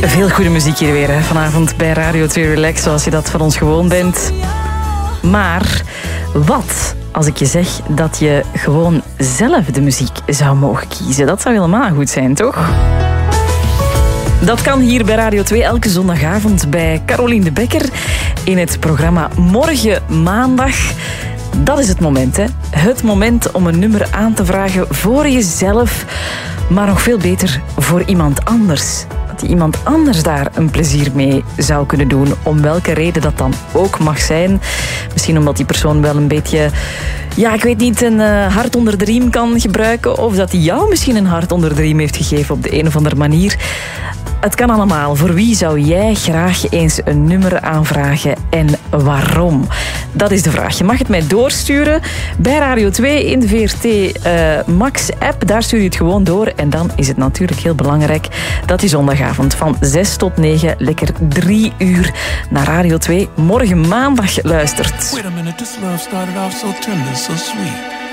Veel goede muziek hier weer, hè? Vanavond bij Radio 2 Relax, zoals je dat van ons gewoon bent. Maar wat als ik je zeg dat je gewoon zelf de muziek zou mogen kiezen? Dat zou helemaal goed zijn, toch? Dat kan hier bij Radio 2 elke zondagavond bij Caroline de Bekker in het programma Morgen Maandag. Dat is het moment, hè? Het moment om een nummer aan te vragen voor jezelf, maar nog veel beter voor iemand anders. Dat die iemand anders daar een plezier mee zou kunnen doen, om welke reden dat dan ook mag zijn. Misschien omdat die persoon wel een beetje, ja, ik weet niet, een hart onder de riem kan gebruiken, of dat hij jou misschien een hart onder de riem heeft gegeven op de een of andere manier. Het kan allemaal. Voor wie zou jij graag eens een nummer aanvragen en waarom? Dat is de vraag. Je mag het mij doorsturen bij Radio 2 in de VRT Max-app. Daar stuur je het gewoon door. En dan is het natuurlijk heel belangrijk dat je zondagavond van 6 tot 9 lekker 3 uur naar Radio 2 Morgen Maandag luistert. Wait a minute, this love started off so tender, so sweet.